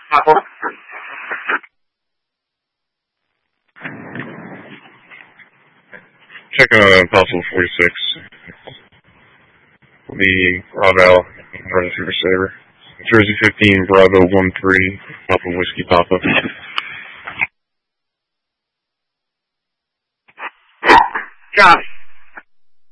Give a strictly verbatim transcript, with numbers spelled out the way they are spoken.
Checking on Apostle forty-six. The Ravel, Run Super Saber. Jersey fifteen, Bravo one three, Papa Whiskey Papa. Josh.